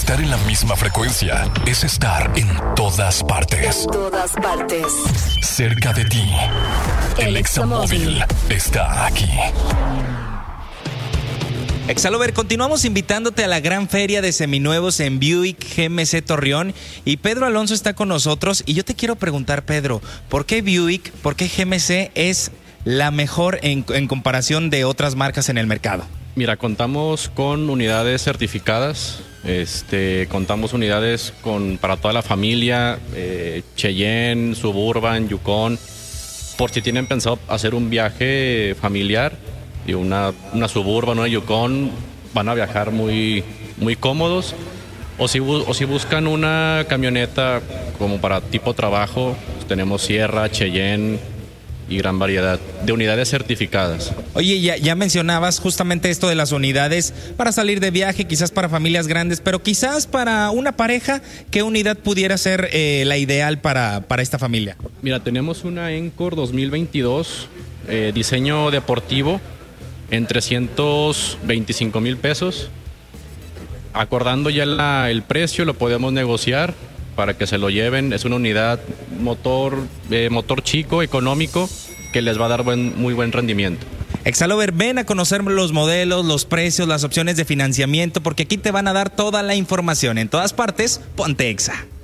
Estar en la misma frecuencia es estar en todas partes. En todas partes. Cerca de ti. El Examóvil está aquí. Exalover, continuamos invitándote a la gran feria de seminuevos en Buick GMC Torreón y Pedro Alonso está con nosotros y yo te quiero preguntar, Pedro, ¿por qué Buick, por qué GMC es la mejor en comparación de otras marcas en el mercado? Mira, contamos con unidades certificadas, contamos unidades para toda la familia, Cheyenne, Suburban, Yukon, por si tienen pensado hacer un viaje familiar. Y una Suburban, una Yukon, van a viajar muy, muy cómodos. O si buscan una camioneta como para tipo trabajo, pues tenemos Sierra, Cheyenne y gran variedad de unidades certificadas. Oye, ya mencionabas justamente esto de las unidades para salir de viaje, quizás para familias grandes, pero quizás para una pareja, ¿qué unidad pudiera ser la ideal para esta familia? Mira, tenemos una Encore 2022, diseño deportivo, en 325 mil pesos. Acordando ya el precio, lo podemos negociar para que se lo lleven. Es una unidad motor chico, económico, que les va a dar muy buen rendimiento. Exalover, ven a conocer los modelos, los precios, las opciones de financiamiento, porque aquí te van a dar toda la información. En todas partes, ponte Exa.